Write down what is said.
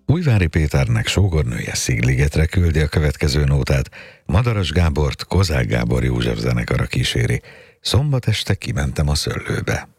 Újvári Péternek sógornője Szigligetre küldi a következő nótát, Madaras Gábort Kozák Gábor József zenekara kíséri. Szombat este kimentem a szöllőbe.